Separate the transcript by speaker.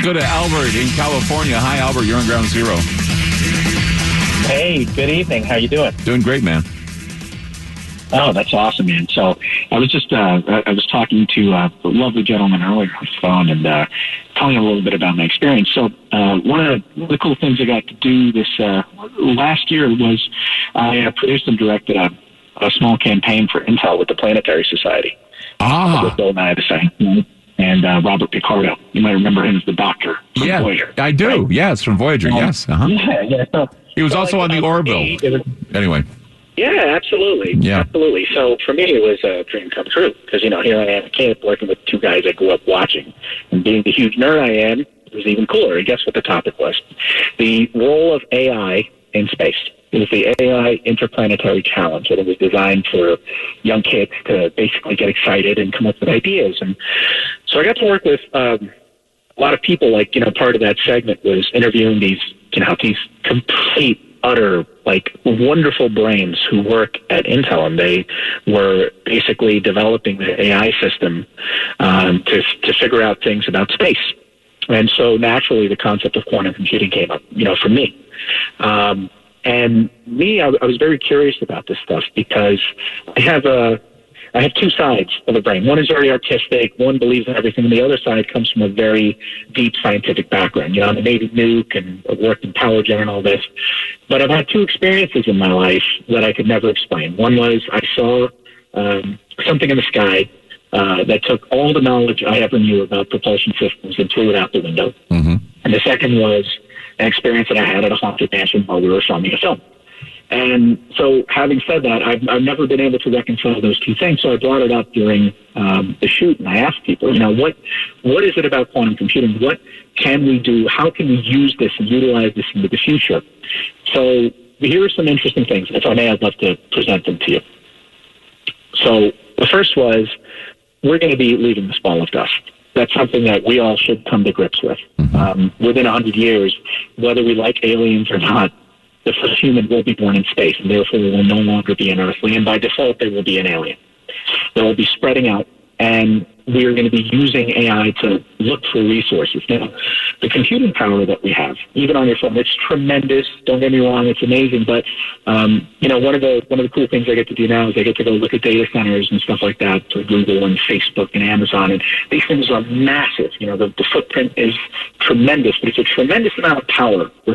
Speaker 1: go to Albert in California. Hi, Albert. You're on Ground Zero.
Speaker 2: Hey, good evening. How you doing?
Speaker 1: Doing great, man.
Speaker 2: Oh, that's awesome, man. So I was just I was talking to a lovely gentleman earlier on the phone and telling a little bit about my experience. So one of the cool things I got to do this last year was I produced and directed a small campaign for Intel with the Planetary Society. With Bill Nye the Scientist and Robert Picardo. You might remember him as the doctor from Voyager.
Speaker 1: I do. Right? Yes, from Voyager. Yes. Uh-huh.
Speaker 2: Yeah. So,
Speaker 1: he was also on the Orville. Anyway.
Speaker 2: Yeah, absolutely.
Speaker 1: Yeah.
Speaker 2: Absolutely. So for me, it was a dream come true because, here I am, a kid working with two guys I grew up watching. And being the huge nerd I am, it was even cooler. And guess what the topic was? The role of AI in space. It was the AI Interplanetary Challenge, and it was designed for young kids to basically get excited and come up with ideas. And so I got to work with a lot of people. Part of that segment was interviewing these complete, utter, wonderful brains who work at Intel, and they were basically developing the AI system to figure out things about space. And so naturally, the concept of quantum computing came up, for me. And me, I was very curious about this stuff because I have two sides of the brain. One is very artistic. One believes in everything. And the other side comes from a very deep scientific background. I'm a Navy nuke and I've worked in power gen and all this. But I've had two experiences in my life that I could never explain. One was I saw something in the sky that took all the knowledge I ever knew about propulsion systems and threw it out the window. Mm-hmm. And the second was an experience that I had at a haunted mansion while we were filming a film. And so having said that, I've never been able to reconcile those two things. So I brought it up during the shoot, and I asked people, what is it about quantum computing? What can we do? How can we use this and utilize this into the future? So here are some interesting things. If I may, I'd love to present them to you. So the first was, we're going to be leaving this ball of dust. That's something that we all should come to grips with. Within 100 years, whether we like aliens or not, the first human will be born in space, and therefore will no longer be an earthly, and by default, they will be an alien. They will be spreading out, and we are going to be using AI to look for resources. Now, the computing power that we have, even on your phone, it's tremendous. Don't get me wrong, it's amazing. But one of the cool things I get to do now is I get to go look at data centers and stuff like that for Google and Facebook and Amazon, and these things are massive. The footprint is tremendous, but it's a tremendous amount of power